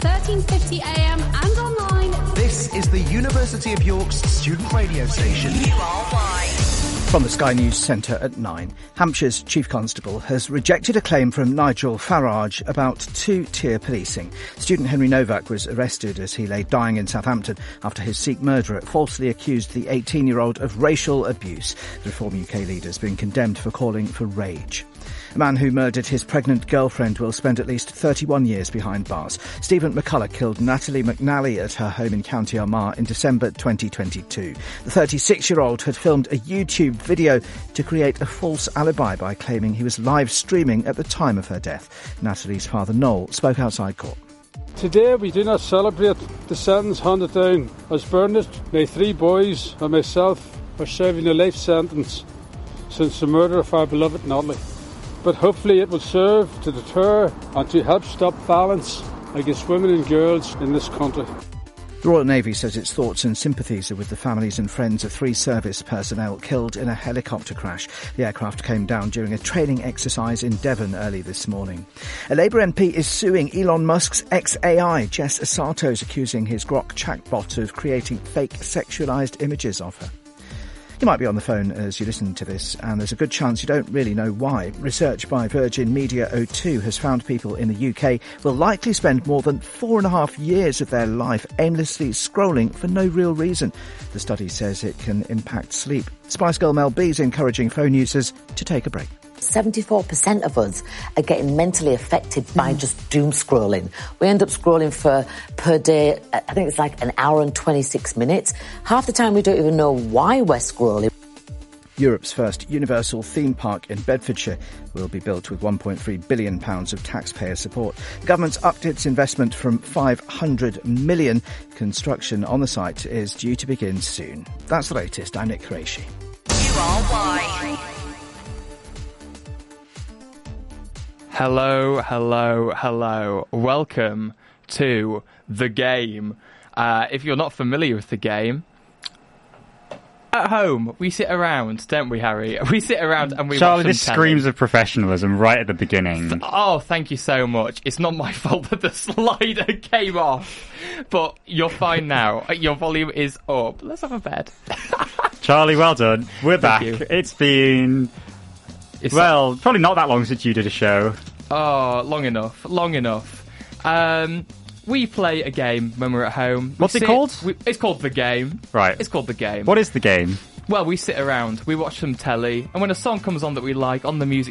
1350am and online. This is the University of York's student radio station. From the Sky News Centre at 9, Hampshire's Chief Constable has rejected a claim from Nigel Farage about two-tier policing. Student Henry Novak was arrested as he lay dying in Southampton after his Sikh murderer falsely accused the 18-year-old of racial abuse. The Reform UK leader has been condemned for calling for rage. A man who murdered his pregnant girlfriend will spend at least 31 years behind bars. Stephen McCullough killed Natalie McNally at her home in County Armagh in December 2022. The 36-year-old had filmed a YouTube video to create a false alibi by claiming he was live streaming at the time of her death. Natalie's father, Noel, spoke outside court. Today we do not celebrate the sentence handed down as Bernard. My 3 boys and myself are serving a life sentence since the murder of our beloved Natalie. But hopefully it will serve to deter and to help stop violence against women and girls in this country. The Royal Navy says its thoughts and sympathies are with the families and friends of 3 service personnel killed in a helicopter crash. The aircraft came down during a training exercise in Devon early this morning. A Labour MP is suing Elon Musk's XAI. Jess Asato is accusing his Grok chatbot of creating fake sexualised images of her. You might be on the phone as you listen to this, and there's a good chance you don't really know why. Research by Virgin Media O2 has found people in the UK will likely spend more than 4.5 years of their life aimlessly scrolling for no real reason. The study says it can impact sleep. Spice Girl Mel B is encouraging phone users to take a break. 74% of us are getting mentally affected by just doom scrolling. We end up scrolling for, per day, I think it's like an hour and 26 minutes. Half the time we don't even know why we're scrolling. Europe's first universal theme park in Bedfordshire will be built with £1.3 billion of taxpayer support. The government's upped its investment from £500 million. Construction on the site is due to begin soon. That's the latest. I'm Nick Qureshi. URY. Hello. Welcome to The Game. If you're not familiar with The Game, at home, we sit around, don't we, Harry? We sit around and we Charlie, watch some this telly. screams of professionalism right at the beginning. Oh, thank you so much. It's not my fault that the slider came off. But you're fine now. Your volume is up. Let's have a bed. Charlie, well done. We're back. It's been... probably not that long since you did a show. Oh, long enough. We play a game when we're at home. What's it called? It's called The Game. Right. It's called The Game. What is The Game? Well, we sit around, we watch some telly, and when a song comes on that we like on the music